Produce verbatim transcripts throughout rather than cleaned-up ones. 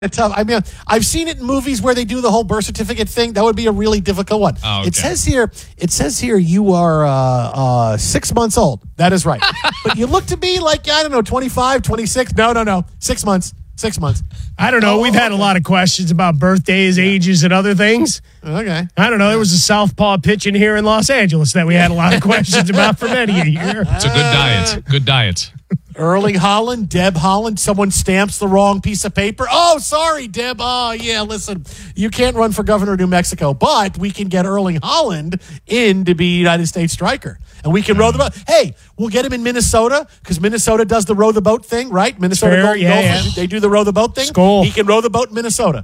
It's tough. I mean, I've seen it in movies where they do the whole birth certificate thing. That would be a really difficult one. Oh, okay. It says here, it says here you are uh, uh, six months old. That is right. But you look to be like, I don't know, twenty-five, twenty-six. No, no, no. Six months. Six months. I don't know. Oh, We've had okay. a lot of questions about birthdays, yeah. ages, and other things. Okay. I don't know. There was a southpaw pitch in here in Los Angeles that we had a lot of questions about for many a year. It's a good diet. Good diet. Erling Haaland, Deb Haaland, someone stamps the wrong piece of paper. Oh, sorry, Deb. Oh, yeah, listen, you can't run for governor of New Mexico, but we can get Erling Haaland in to be United States striker. And we can row the boat. Hey, we'll get him in Minnesota because Minnesota does the row the boat thing, right? Minnesota Fair, Golden yeah, Golfers, yeah. they do the row the boat thing. Skol. He can row the boat in Minnesota.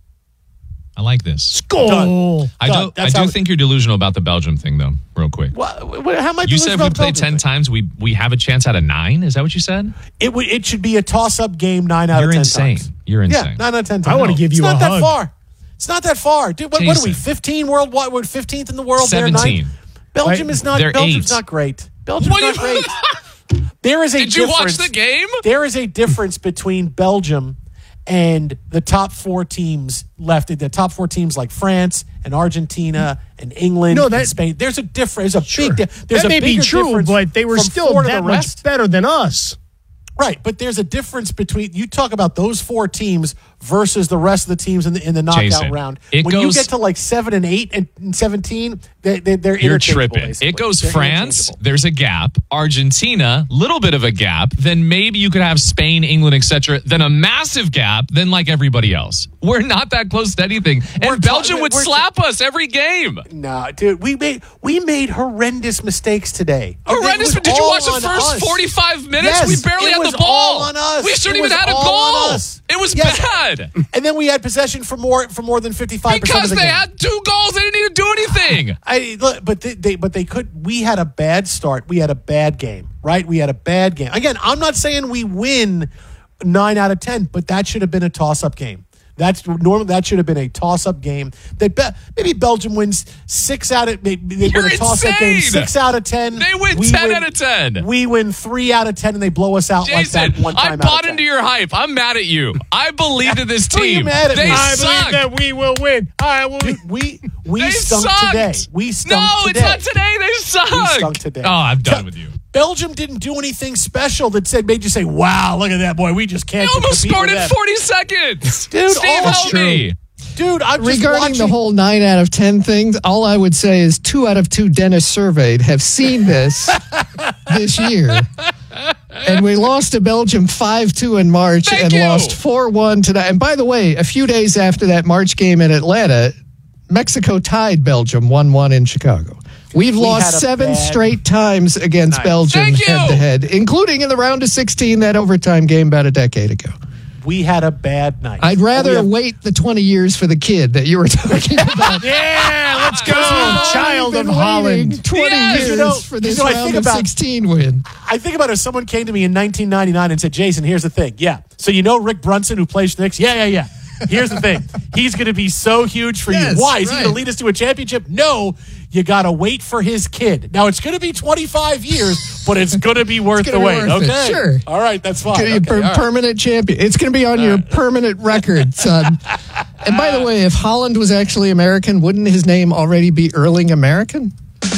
I like this. Skol. Done. I Done. do, That's I do how- think you're delusional about the Belgium thing, though, real quick. What, what, how am I You said if we delusional play about ten Belgium? times, we we have a chance out of nine? Is that what you said? It, would- it should be a toss-up game nine out You're of ten insane. times. You're insane. Yeah, nine out of ten times. I wanna No. give you it's a not that hug. far. It's not that far. Dude, what, what are we, Jason. fifteen worldwide? We're fifteenth in the world. They're seventeen. ninth. Belgium Right. is not, They're Belgium's eight. not great. Belgium's What do not you- great. There is a Did you difference. watch the game? There is a difference between Belgium and the top four teams left. The top four teams like France and Argentina and England No, that- and Spain. There's a difference. There's a Sure. big di- There's that a may be bigger true, difference but they were from still four to that the much rest. better than us. Right, but there's a difference between you talk about those four teams versus the rest of the teams in the in the knockout Jason, round. it When you goes- get to like seven and eight and, and seventeen, they, they, they're You're interchangeable, tripping. basically. It goes They're France, interchangeable. there's a gap. Argentina, little bit of a gap. Then maybe you could have Spain, England, et cetera. Then a massive gap. Then like everybody else. We're not that close to anything. And We're Belgium ta- would we're- slap us every game. Nah, dude, we made we made horrendous mistakes today. Horrendous. It was Did you all watch the on first us. forty-five minutes? Yes, we barely it had was the ball. all on us. We shouldn't It even was had a all on goal. us. It was Yes. bad. And then we had possession for more for more than fifty-five percent Because of the they game. had two goals. They didn't need to do anything. I look, but they, they but they could. We had a bad start. We had a bad game, right? We had a bad game. Again, I'm not saying we win nine out of ten, but that should have been a toss-up game. That's normally that should have been a toss-up game. They be, maybe Belgium wins six out of maybe they You're win a toss-up game insane. six out of ten. They win We ten out of ten. We win three out of ten, and they blow us out Jason, like that one time. I out bought of into ten. your hype. I'm mad at you. I believed in this Who are you team. mad at they me? I suck. believe that we will win. I will. Dude, we we They stunk sucked. today. We stunk no, today. it's not today. They suck. We stunk today. Oh, I'm done So- with you. Belgium didn't do anything special that said made you say, "Wow, look at that boy. We just can't." They almost compete scored with in them." forty seconds. Dude, Steve, all help true. me. Dude, I'm just Regarding watching. the whole nine out of ten thing, all I would say is two out of two dentists surveyed have seen this this year. And we lost to Belgium five two in March Thank and you. lost four one tonight. And by the way, a few days after that March game in Atlanta, Mexico tied Belgium one one in Chicago. We've We lost had a seven bad straight times against night. Belgium Thank you. head to head, including in the round of sixteen, that overtime game about a decade ago. we had a bad night. I'd rather We have- wait the twenty years for the kid that you were talking about. Yeah, let's go, Oh, child we've of been waiting Holland. twenty Yes. years You know- for you this know, I round think of about- sixteen win. I think about if someone came to me in nineteen ninety-nine and said, "Jason, here's the thing. Yeah, so you know Rick Brunson who plays for the Knicks? Yeah, yeah, yeah. Here's the thing. He's going to be so huge for Yes, you. Why? Is he right. going to lead us to a championship? No. You got to wait for his kid. Now, it's going to be twenty-five years, but it's going to be worth the gonna be wait. worth it, Okay. sure. All right, that's fine. Gonna be a Okay, per- all right. permanent champion. It's going to be on your permanent record, son. And by the way, if Holland was actually American, wouldn't his name already be Erling American?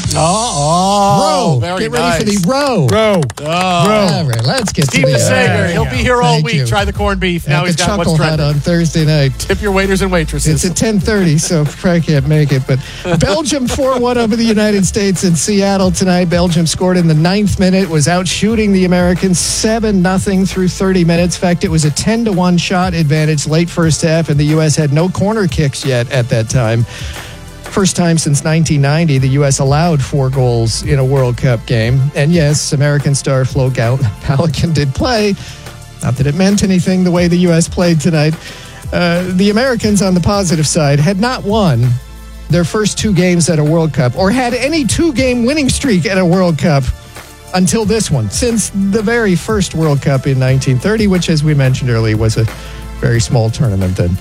Oh, row. very Get ready nice. for the row. Bro, All right, let's get Steve to the Sager, uh, he'll be here all Thank week. you. Try the corned beef. Now At he's the got what's Chuckle Hut trending. on Thursday night. Tip your waiters and waitresses. It's at ten thirty, so probably can't make it. But Belgium four one over the United States in Seattle tonight. Belgium scored in the ninth minute, was out shooting the Americans seven nothing through thirty minutes. In fact, it was a ten to one shot advantage late first half, and the U S had no corner kicks yet at that time. First time since nineteen ninety, the U S allowed four goals in a World Cup game. And yes, American star Flo Pelican did play. Not that it meant anything the way the U S played tonight. Uh, the Americans, on the positive side, had not won their first two games at a World Cup or had any two-game winning streak at a World Cup until this one, since the very first World Cup in nineteen thirty, which, as we mentioned earlier, was a very small tournament. And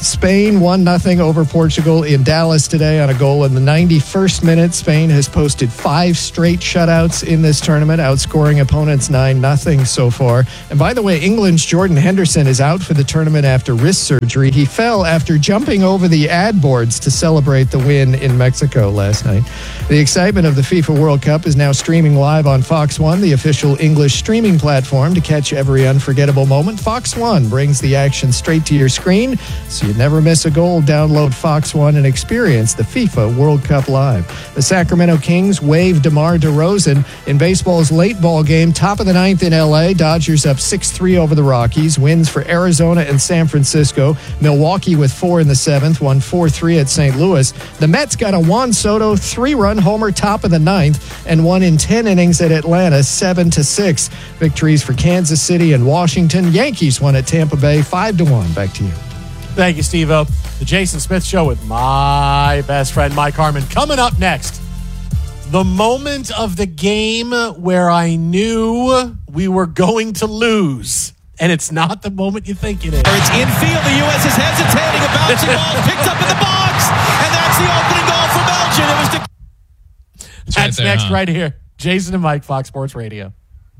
Spain one nothing over Portugal in Dallas today on a goal in the ninety-first minute. Spain has posted five straight shutouts in this tournament, outscoring opponents nine nothing so far. And by the way, England's Jordan Henderson is out for the tournament after wrist surgery. He fell after jumping over the ad boards to celebrate the win in Mexico last night. The excitement of the FIFA World Cup is now streaming live on Fox One, the official English streaming platform. To catch every unforgettable moment, Fox One brings the action straight to your screen, so you never miss a goal. Download Fox One and experience the FIFA World Cup live. The Sacramento Kings wave DeMar DeRozan in baseball's late ball game, top of the ninth in L A. Dodgers up six three over the Rockies. Wins for Arizona and San Francisco. Milwaukee with four in the seventh, won four three at Saint Louis. The Mets got a Juan Soto three-run homer top of the ninth and won in ten innings at Atlanta, seven to six. Victories for Kansas City and Washington. Yankees won at Tampa Bay, five to one. Back to you. Thank you, Steve-O. The Jason Smith Show with my best friend, Mike Harmon. Coming up next, the moment of the game where I knew we were going to lose. And it's not the moment you think it is. It's infield. The U S is hesitating. A bouncing ball picked up in the box. And that's the opening goal for Belgium. It was the- That's, right that's there, next huh? right here. Jason and Mike, Fox Sports Radio.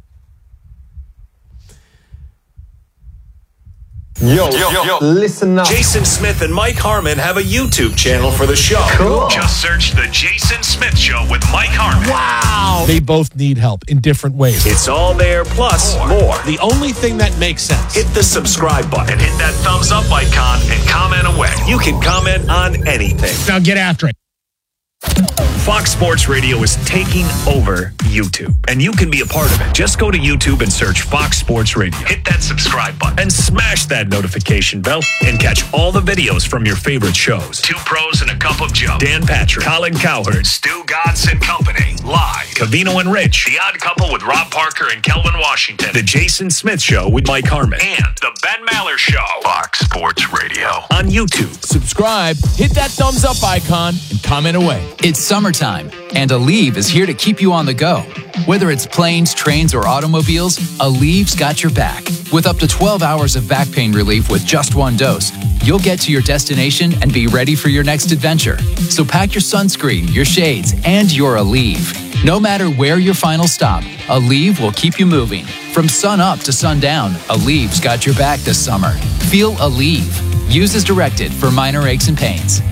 Yo, yo, yo, listen up. Jason Smith and Mike Harmon have a YouTube channel for the show. Cool. Just search The Jason Smith Show with Mike Harmon. Wow. They both need help in different ways. It's all there, plus more. The only thing that makes sense. Hit the subscribe button and hit that thumbs up icon and comment away. You can comment on anything. Now get after it. Fox Sports Radio is taking over YouTube, and you can be a part of it. Just go to YouTube and search Fox Sports Radio. Hit that subscribe button and smash that notification bell and catch all the videos from your favorite shows. Two Pros and a Cup of Joe. Dan Patrick, Colin Cowherd, Stu Godson Company, live. Cavino and Rich, The Odd Couple with Rob Parker and Kelvin Washington. The Jason Smith Show with Mike Harmon. And The Ben Maller Show. Fox Sports Radio on YouTube. Subscribe, hit that thumbs up icon, and comment away. It's summertime, and Aleve is here to keep you on the go. Whether it's planes, trains, or automobiles, Aleve's got your back. With up to twelve hours of back pain relief with just one dose, you'll get to your destination and be ready for your next adventure. So pack your sunscreen, your shades, and your Aleve. No matter where your final stop, Aleve will keep you moving. From sun up to sundown, Aleve's got your back this summer. Feel Aleve. Use as directed for minor aches and pains.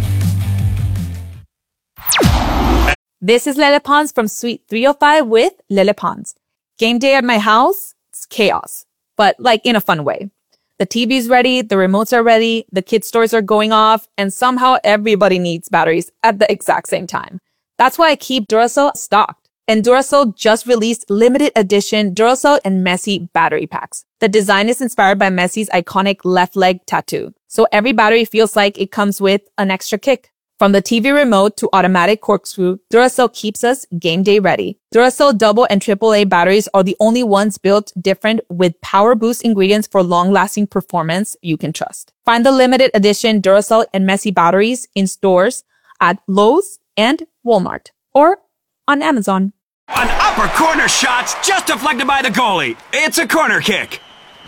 This is Lele Pons from Suite three oh five with Lele Pons. Game day at my house, it's chaos, but like in a fun way. The T V's ready, the remotes are ready, the kid stores are going off, and somehow everybody needs batteries at the exact same time. That's why I keep Duracell stocked. And Duracell just released limited edition Duracell and Messi battery packs. The design is inspired by Messi's iconic left leg tattoo, so every battery feels like it comes with an extra kick. From the T V remote to automatic corkscrew, Duracell keeps us game day ready. Duracell double and triple A batteries are the only ones built different with power boost ingredients for long-lasting performance you can trust. Find the limited edition Duracell and Messi batteries in stores at Lowe's and Walmart or on Amazon. An upper corner shot's just deflected by the goalie. It's a corner kick.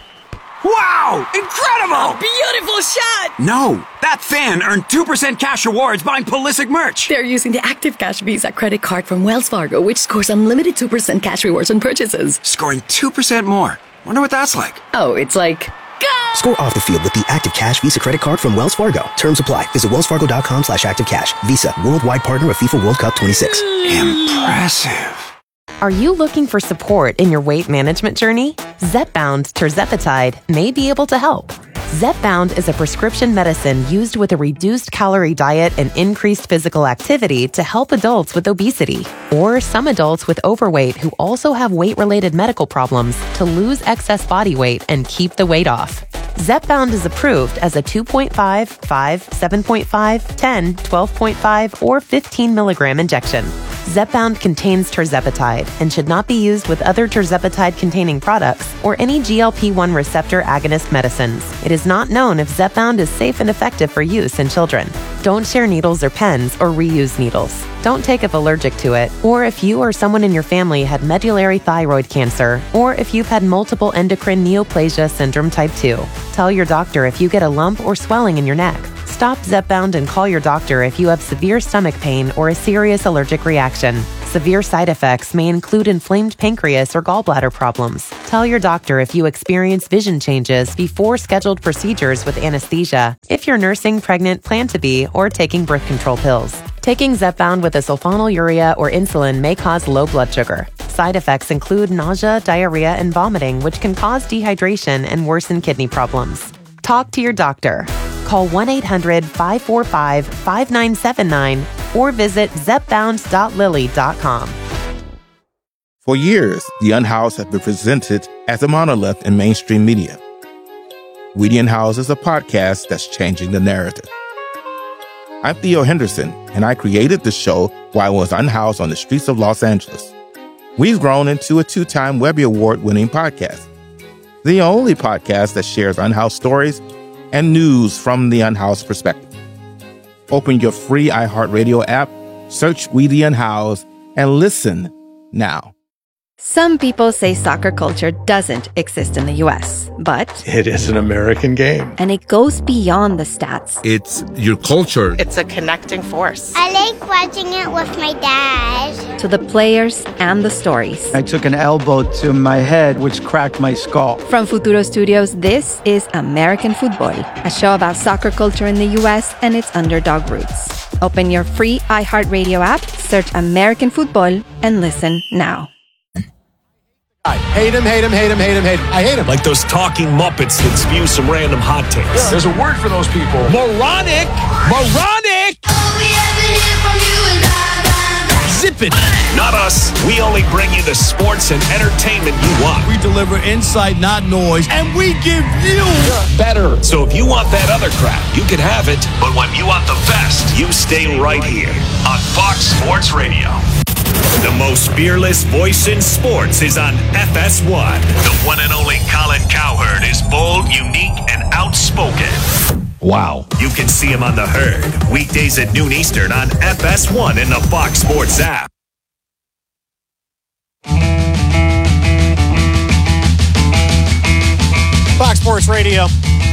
Wow! Incredible! Beautiful shot! No, that fan earned two percent cash rewards buying Pulisic merch. They're using the Active Cash Visa credit card from Wells Fargo, which scores unlimited two percent cash rewards on purchases. Scoring two percent more. Wonder what that's like. Oh, it's like... Go! Score off the field with the Active Cash Visa credit card from Wells Fargo. Terms apply. Visit wellsfargo.com slash active cash. Visa, worldwide partner of FIFA World Cup twenty-six. Impressive. Are you looking for support in your weight management journey? Zepbound tirzepatide may be able to help. Zepbound is a prescription medicine used with a reduced calorie diet and increased physical activity to help adults with obesity or some adults with overweight who also have weight-related medical problems to lose excess body weight and keep the weight off. Zepbound is approved as a two point five, five, seven point five, ten, twelve point five, or fifteen milligram injection. Zepbound contains tirzepatide and should not be used with other tirzepatide-containing products or any G L P one receptor agonist medicines. It is not known if Zepbound is safe and effective for use in children. Don't share needles or pens or reuse needles. Don't take if allergic to it, or if you or someone in your family had medullary thyroid cancer, or if you've had multiple endocrine neoplasia syndrome type two. Tell your doctor if you get a lump or swelling in your neck, Stop Zepbound and call your doctor if you have severe stomach pain or a serious allergic reaction. Severe side effects may include inflamed pancreas or gallbladder problems. Tell your doctor if you experience vision changes before scheduled procedures with anesthesia, if you're nursing, pregnant, plan to be, or taking birth control pills. Taking Zepbound with a sulfonylurea or insulin may cause low blood sugar. Side effects include nausea, diarrhea, and vomiting, which can cause dehydration and worsen kidney problems. Talk to your doctor. Call one eight hundred five four five five nine seven nine or visit zepbound dot lilly dot com. For years, The Unhoused has been presented as a monolith in mainstream media. We The Unhoused is a podcast that's changing the narrative. I'm Theo Henderson, and I created the show while I was unhoused on the streets of Los Angeles. We've grown into a two-time Webby Award-winning podcast, the only podcast that shares unhoused stories and news from the unhoused perspective. Open your free iHeartRadio app, search We The Unhoused, and listen now. Some people say soccer culture doesn't exist in the U S, but it is an American game. And it goes beyond the stats. It's your culture. It's a connecting force. I like watching it with my dad. To the players and the stories. I took an elbow to my head, which cracked my skull. From Futuro Studios, this is American Football, a show about soccer culture in the U S and its underdog roots. Open your free iHeartRadio app, search American Football, and listen now. I hate him, hate him, hate him, hate him, hate him. I hate him. Like those talking Muppets that spew some random hot takes. Yeah. There's a word for those people. Moronic! Moronic! Zip it! Not us. We only bring you the sports and entertainment you want. We deliver insight, not noise, and we give you better. So if you want that other crap, you can have it. But when you want the best, you stay right here on Fox Sports Radio. The most fearless voice in sports is on F S one. The one and only Colin Cowherd is bold, unique, and outspoken. Wow. You can see him on The Herd, weekdays at noon Eastern on F S one in the Fox Sports app. Fox Sports Radio.